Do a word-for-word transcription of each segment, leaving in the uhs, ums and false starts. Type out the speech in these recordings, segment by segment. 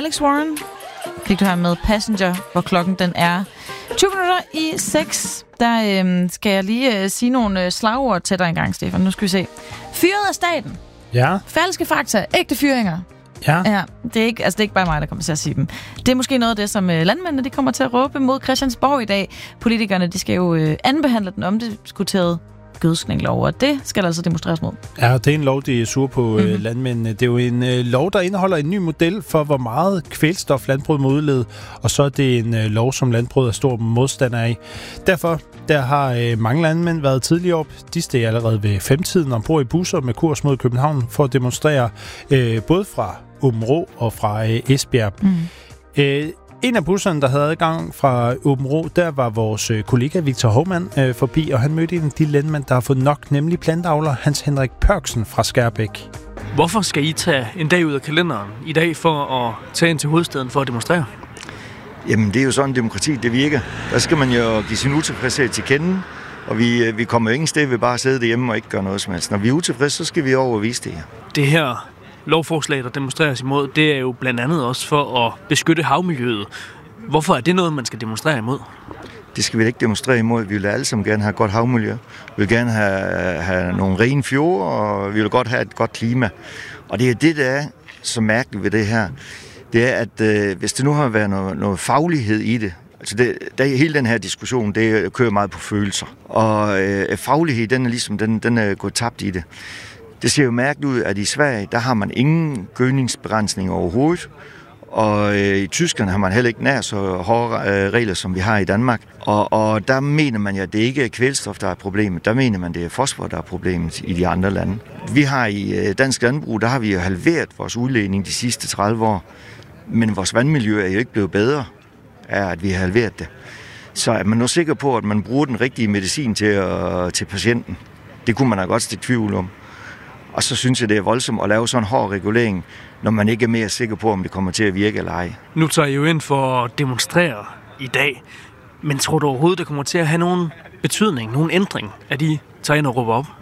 Alex Warren fik du her med Passenger, hvor klokken den er tyve minutter i seks. Der øhm, skal jeg lige øh, sige nogle øh, slagord til dig engang, Stefan. Nu skal vi se. Fyret af staten. Ja. Falske fakta. Ægte fyringer. Ja. Ja, det er, ikke, altså det er ikke bare mig, der kommer til at sige dem. Det er måske noget af det, som øh, landmændene de kommer til at råbe mod Christiansborg i dag. Politikerne de skal jo øh, anbehandle den omdiskuterede gødskninglov, og det skal altså demonstreres mod. Ja, det er en lov, de er sure på mm-hmm. øh, landmændene. Det er jo en øh, lov, der indeholder en ny model for, hvor meget kvælstof landbruget må udlede, og så er det en øh, lov, som landbruget er stor modstander af. Derfor der har øh, mange landmænd været tidligere op. De steg allerede ved femtiden ombord i busser med kurs mod København for at demonstrere øh, både fra Aabenraa og fra øh, Esbjerg. Mm. Øh, En af busserne, der havde adgang fra Aabenraa, der var vores øh, kollega Victor Hovmand øh, forbi, og han mødte en af de landmænd, der har fået nok, nemlig plantavler Hans Henrik Pørksen fra Skærbæk. Hvorfor skal I tage en dag ud af kalenderen i dag for at tage ind til hovedstaden for at demonstrere? Jamen, det er jo sådan, demokrati det virker. Der skal man jo give sin utilfredshed til kende, og vi, vi kommer jo ingen sted ved bare at sidde derhjemme og ikke gøre noget som helst. Når vi er utilfredse, så skal vi overvise det her. Det her lovforslag, der demonstreres imod, det er jo blandt andet også for at beskytte havmiljøet. Hvorfor er det noget, man skal demonstrere imod? Det skal vi ikke demonstrere imod. Vi vil alle sammen gerne have et godt havmiljø. Vi vil gerne have, have nogle rene fjorde, og vi vil godt have et godt klima. Og det er det, der er så mærkeligt ved det her. Det er, at øh, hvis det nu har været noget, noget faglighed i det, altså det, der, hele den her diskussion, det kører meget på følelser. Og øh, faglighed, den er ligesom, den, den er gået tabt i det. Det ser jo mærkeligt ud, at i Sverige, der har man ingen gødningsbegrænsning overhovedet. Og øh, i Tyskland har man heller ikke nær så hårde øh, regler, som vi har i Danmark. Og, og der mener man ja, at det ikke er kvælstof, der er problemet. Der mener man, det er fosfor, der er problemet i de andre lande. Vi har i øh, dansk landbrug, der har vi jo halveret vores udledning de sidste tredive år. Men vores vandmiljø er jo ikke blevet bedre af, at vi har halveret det. Så er man nu sikker på, at man bruger den rigtige medicin til, øh, til patienten. Det kunne man da godt stikke tvivl om. Og så synes jeg, det er voldsomt at lave sådan en hård regulering, når man ikke er mere sikker på, om det kommer til at virke eller ej. Nu tager I jo ind for at demonstrere i dag. Men tror du overhovedet, det kommer til at have nogen betydning, nogen ændring, at I tager ind og råber op?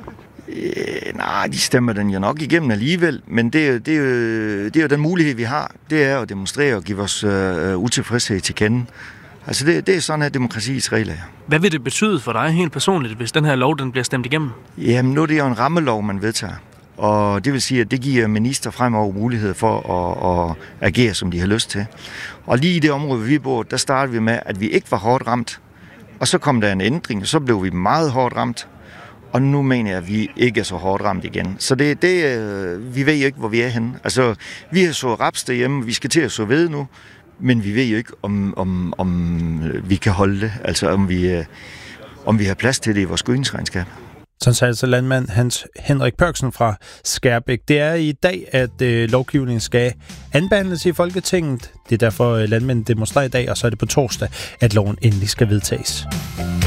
Øh, nej, de stemmer den jo nok igennem alligevel. Men det er, det, er jo, det er jo den mulighed, vi har. Det er at demonstrere og give vores øh, utilfredshed til kende. Altså det, det er sådan, at demokratiets regler er. Hvad vil det betyde for dig helt personligt, hvis den her lov den bliver stemt igennem? Jamen nu er det jo en rammelov, man vedtager. Og det vil sige, at det giver minister fremover mulighed for at, at agere, som de har lyst til. Og lige i det område, vi bor, der startede vi med, at vi ikke var hårdt ramt. Og så kom der en ændring, og så blev vi meget hårdt ramt. Og nu mener jeg, at vi ikke er så hårdt ramt igen. Så det, det, vi ved jo ikke, hvor vi er henne. Altså, vi har så raps derhjemme, vi skal til at så ved nu, men vi ved jo ikke, om, om, om vi kan holde det. Altså, om vi, om vi har plads til det i vores gødningsregnskab. Sådan sagde altså landmand Hans Henrik Pørksen fra Skærbæk. Det er i dag, at øh, lovgivningen skal anbehandles i Folketinget. Det er derfor, øh, landmænd demonstrerer i dag, og så er det på torsdag, at loven endelig skal vedtages.